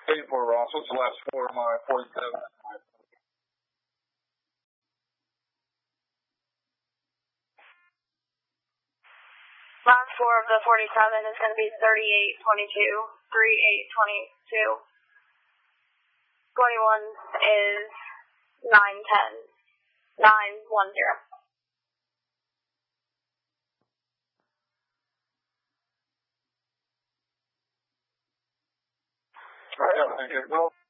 84, Ross. What's the last four of my 47? Last four of the 47 is going to be 3822. 3822. 21 is 910. 910. All right, thank you. Well,